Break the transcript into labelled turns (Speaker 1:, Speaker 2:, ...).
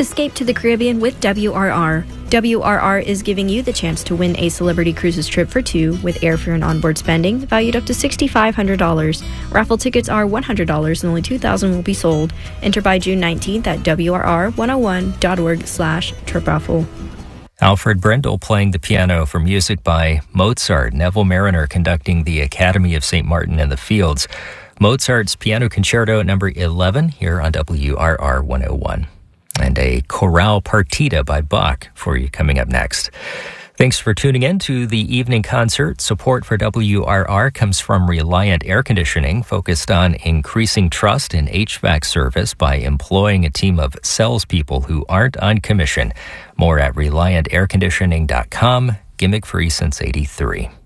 Speaker 1: Escape to the Caribbean with WRR. WRR is giving you the chance to win a Celebrity Cruises trip for two with airfare and onboard spending valued up to $6,500. Raffle tickets are $100 and only 2,000 will be sold. Enter by June 19th at WRR101.org/trip raffle.
Speaker 2: Alfred Brendel playing the piano for music by Mozart. Neville Mariner conducting the Academy of St. Martin in the Fields. Mozart's Piano Concerto number 11 here on WRR 101. And a chorale partita by Bach for you coming up next. Thanks for tuning in to the evening concert. Support for WRR comes from Reliant Air Conditioning, focused on increasing trust in HVAC service by employing a team of salespeople who aren't on commission. More at ReliantAirConditioning.com. Gimmick free since '83.